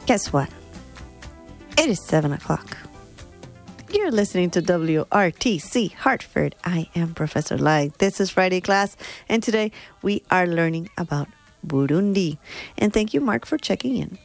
Guess what? It is 7 o'clock. You're listening to WRTC Hartford. I am Professor Lai. This is Friday class, and today we are learning about Burundi. And thank you, Mark, for checking in.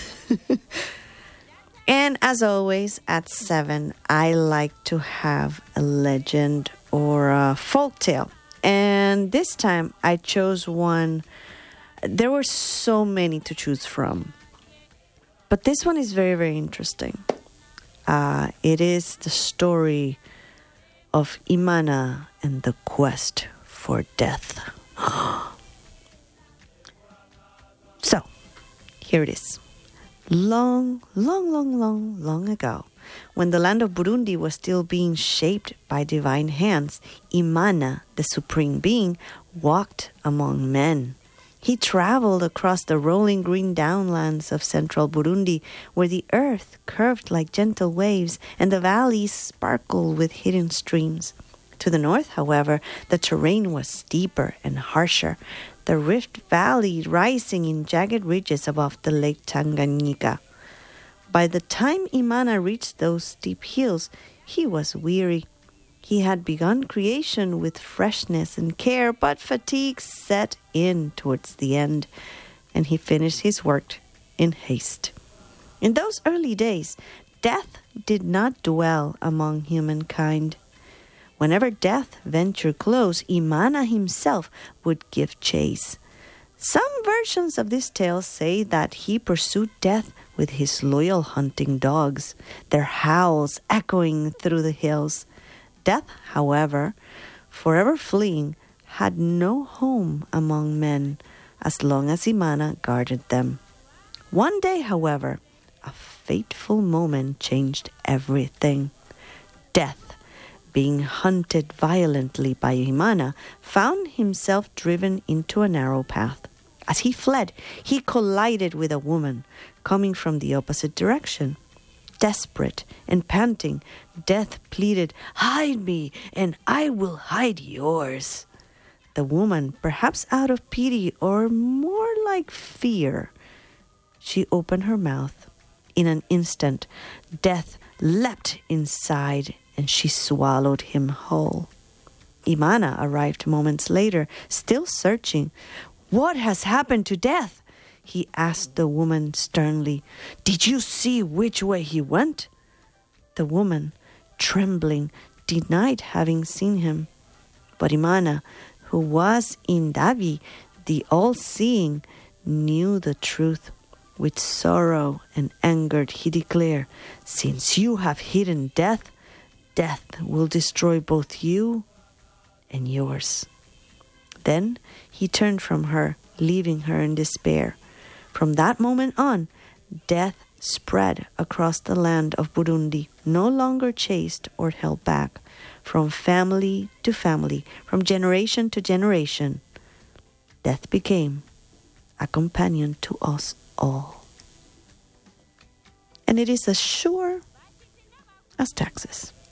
And as always, at 7, I like to have a legend or a folk tale. And this time I chose one. There were so many to choose from. But this one is very, very interesting. It is the story of Imana and the quest for death. So, here it is. Long ago, when the land of Burundi was still being shaped by divine hands, Imana, the supreme being, walked among men. He traveled across the rolling green downlands of central Burundi, where the earth curved like gentle waves and the valleys sparkled with hidden streams. To the north, however, the terrain was steeper and harsher, the Rift Valley rising in jagged ridges above the Lake Tanganyika. By the time Imana reached those steep hills, he was weary. He had begun creation with freshness and care, but fatigue set in towards the end, and he finished his work in haste. In those early days, death did not dwell among humankind. Whenever death ventured close, Imana himself would give chase. Some versions of this tale say that he pursued death with his loyal hunting dogs, their howls echoing through the hills. Death, however, forever fleeing, had no home among men as long as Imana guarded them. One day, however, a fateful moment changed everything. Death, being hunted violently by Imana, found himself driven into a narrow path. As he fled, he collided with a woman coming from the opposite direction. Desperate and panting, Death pleaded, "Hide me, and I will hide yours." The woman, perhaps out of pity or more like fear, she opened her mouth. In an instant, Death leapt inside, and she swallowed him whole. Imana arrived moments later, still searching. "What has happened to Death?" he asked the woman sternly. "Did you see which way he went?" The woman, trembling, denied having seen him. But Imana, who was Indavi, the all-seeing, knew the truth. With sorrow and anger he declared, "Since you have hidden Death, Death will destroy both you and yours." Then he turned from her, leaving her in despair. From that moment on, death spread across the land of Burundi, no longer chased or held back. From family to family, from generation to generation, death became a companion to us all. And it is as sure as taxes.